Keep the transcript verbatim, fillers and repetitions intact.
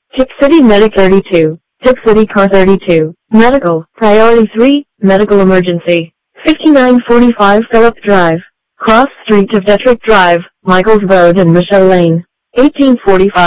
Tip City Medic thirty-two. Tip City Car thirty-two. Medical. Priority three. Medical emergency. fifty-nine forty-five Phillip Drive. Cross Street of Detrick Drive, Michaels Road and Michelle Lane. eighteen forty-five.